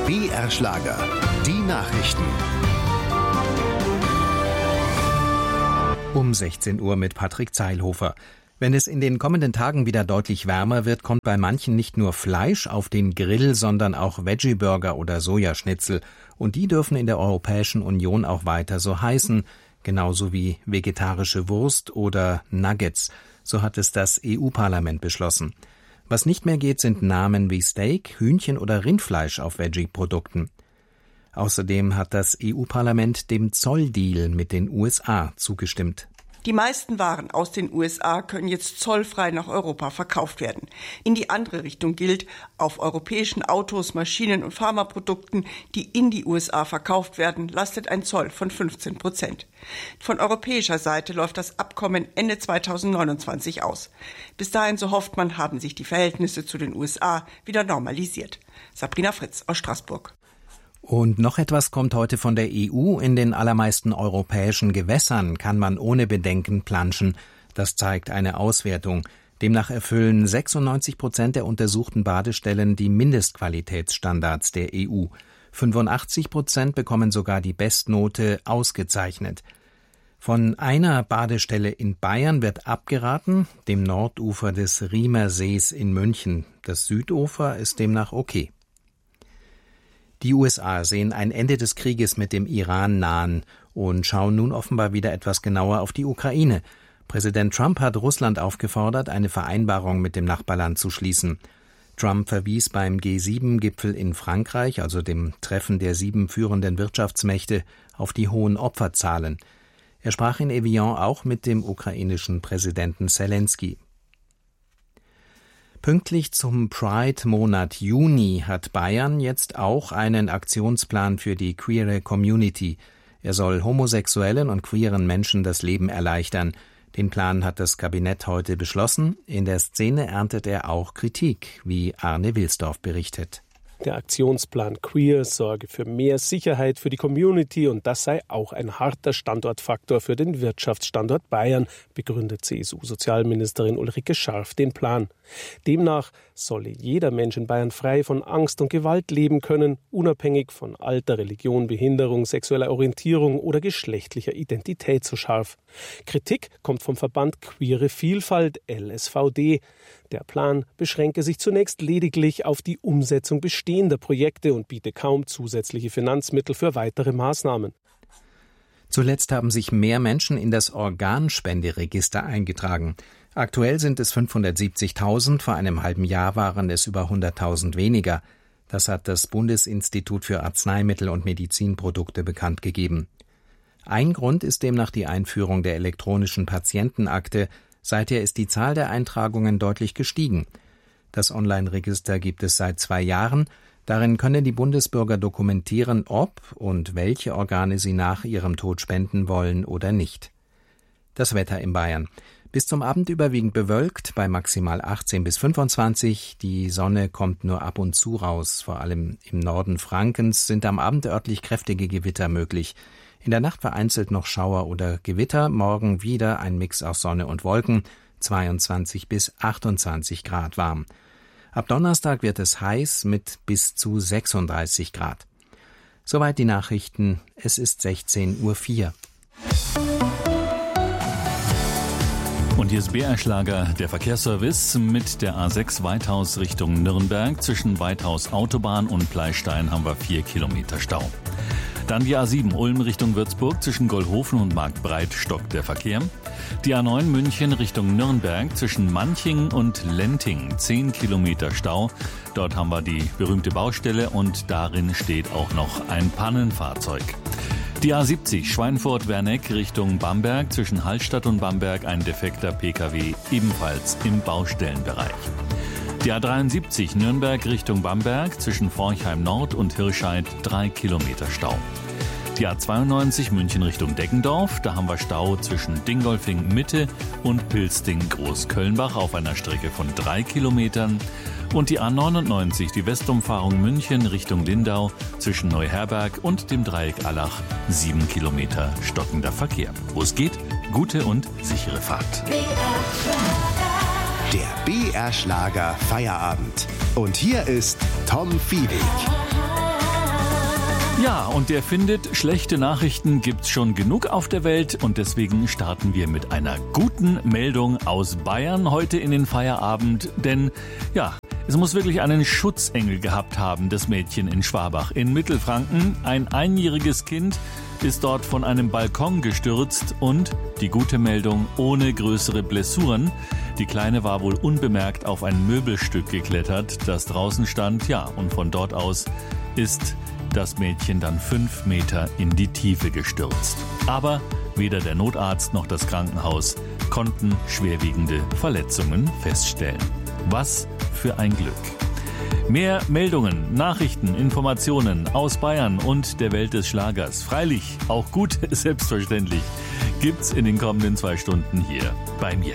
BR Schlager. Die Nachrichten. Um 16 Uhr mit Patrick Zeilhofer. Wenn es in den kommenden Tagen wieder deutlich wärmer wird, kommt bei manchen nicht nur Fleisch auf den Grill, sondern auch Veggie-Burger oder Sojaschnitzel. Und die dürfen in der Europäischen Union auch weiter so heißen, genauso wie vegetarische Wurst oder Nuggets. So hat es das EU-Parlament beschlossen. Was nicht mehr geht, sind Namen wie Steak, Hühnchen oder Rindfleisch auf Veggie-Produkten. Außerdem hat das EU-Parlament dem Zolldeal mit den USA zugestimmt. Die meisten Waren aus den USA können jetzt zollfrei nach Europa verkauft werden. In die andere Richtung gilt, auf europäischen Autos, Maschinen und Pharmaprodukten, die in die USA verkauft werden, lastet ein Zoll von 15%. Von europäischer Seite läuft das Abkommen Ende 2029 aus. Bis dahin, so hofft man, haben sich die Verhältnisse zu den USA wieder normalisiert. Sabrina Fritz aus Straßburg. Und noch etwas kommt heute von der EU. In den allermeisten europäischen Gewässern kann man ohne Bedenken planschen. Das zeigt eine Auswertung. Demnach erfüllen 96% der untersuchten Badestellen die Mindestqualitätsstandards der EU. 85% bekommen sogar die Bestnote ausgezeichnet. Von einer Badestelle in Bayern wird abgeraten, dem Nordufer des Riemer Sees in München. Das Südufer ist demnach okay. Die USA sehen ein Ende des Krieges mit dem Iran nahen und schauen nun offenbar wieder etwas genauer auf die Ukraine. Präsident Trump hat Russland aufgefordert, eine Vereinbarung mit dem Nachbarland zu schließen. Trump verwies beim G7-Gipfel in Frankreich, also dem Treffen der 7 führenden Wirtschaftsmächte, auf die hohen Opferzahlen. Er sprach in Evian auch mit dem ukrainischen Präsidenten Selenskyj. Pünktlich zum Pride-Monat Juni hat Bayern jetzt auch einen Aktionsplan für die queere Community. Er soll homosexuellen und queeren Menschen das Leben erleichtern. Den Plan hat das Kabinett heute beschlossen. In der Szene erntet er auch Kritik, wie Arne Wilsdorf berichtet. Der Aktionsplan Queer sorge für mehr Sicherheit für die Community und das sei auch ein harter Standortfaktor für den Wirtschaftsstandort Bayern, begründet CSU-Sozialministerin Ulrike Scharf den Plan. Demnach solle jeder Mensch in Bayern frei von Angst und Gewalt leben können, unabhängig von Alter, Religion, Behinderung, sexueller Orientierung oder geschlechtlicher Identität, so Scharf. Kritik kommt vom Verband Queere Vielfalt, LSVD. Der Plan beschränke sich zunächst lediglich auf die Umsetzung bestehender Projekte und biete kaum zusätzliche Finanzmittel für weitere Maßnahmen. Zuletzt haben sich mehr Menschen in das Organspenderegister eingetragen. Aktuell sind es 570.000, vor einem halben Jahr waren es über 100.000 weniger. Das hat das Bundesinstitut für Arzneimittel und Medizinprodukte bekannt gegeben. Ein Grund ist demnach die Einführung der elektronischen Patientenakte. Seither ist die Zahl der Eintragungen deutlich gestiegen. Das Online-Register gibt es seit 2 Jahren. Darin können die Bundesbürger dokumentieren, ob und welche Organe sie nach ihrem Tod spenden wollen oder nicht. Das Wetter in Bayern. Bis zum Abend überwiegend bewölkt, bei maximal 18 bis 25. Die Sonne kommt nur ab und zu raus. Vor allem im Norden Frankens sind am Abend örtlich kräftige Gewitter möglich. In der Nacht vereinzelt noch Schauer oder Gewitter. Morgen wieder ein Mix aus Sonne und Wolken. 22 bis 28 Grad warm. Ab Donnerstag wird es heiß mit bis zu 36 Grad. Soweit die Nachrichten. Es ist 16:04 Uhr. Und hier ist BR Schlager, der Verkehrsservice mit der A6 Weithaus Richtung Nürnberg. Zwischen Weithaus Autobahn und Pleistein haben wir 4 Kilometer Stau. Dann die A7 Ulm Richtung Würzburg, zwischen Goldhofen und Marktbreit stockt der Verkehr. Die A9 München Richtung Nürnberg, zwischen Manching und Lenting 10 Kilometer Stau. Dort haben wir die berühmte Baustelle und darin steht auch noch ein Pannenfahrzeug. Die A70 Schweinfurt-Werneck Richtung Bamberg, zwischen Hallstatt und Bamberg ein defekter Pkw, ebenfalls im Baustellenbereich. Die A73 Nürnberg Richtung Bamberg, zwischen Forchheim Nord und Hirscheid 3 Kilometer Stau. Die A92 München Richtung Deggendorf, da haben wir Stau zwischen Dingolfing Mitte und Pilsting Großkölnbach auf einer Strecke von 3 Kilometern. Und die A99, die Westumfahrung München Richtung Lindau, zwischen Neuherberg und dem Dreieck Allach 7 Kilometer stockender Verkehr. Wo es geht, gute und sichere Fahrt. Der BR Schlager Feierabend. Und hier ist Tom Fiebig. Ja, und der findet, schlechte Nachrichten gibt's schon genug auf der Welt und deswegen starten wir mit einer guten Meldung aus Bayern heute in den Feierabend, denn ja, es muss wirklich einen Schutzengel gehabt haben, das Mädchen in Schwabach in Mittelfranken. Ein einjähriges Kind ist dort von einem Balkon gestürzt und, die gute Meldung, ohne größere Blessuren. Die Kleine war wohl unbemerkt auf ein Möbelstück geklettert, das draußen stand, ja, und von dort aus ist das Mädchen dann 5 Meter in die Tiefe gestürzt. Aber weder der Notarzt noch das Krankenhaus konnten schwerwiegende Verletzungen feststellen. Was für ein Glück. Mehr Meldungen, Nachrichten, Informationen aus Bayern und der Welt des Schlagers, freilich auch gut, selbstverständlich, gibt's in den kommenden 2 Stunden hier bei mir.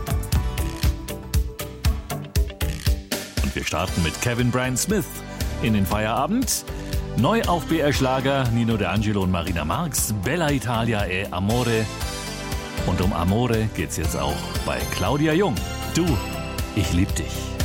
Und wir starten mit Kevin Brian Smith in den Feierabend. Neu auf BR Schlager, Nino De Angelo und Marina Marx, Bella Italia e Amore. Und um Amore geht's jetzt auch bei Claudia Jung. Du, ich lieb dich.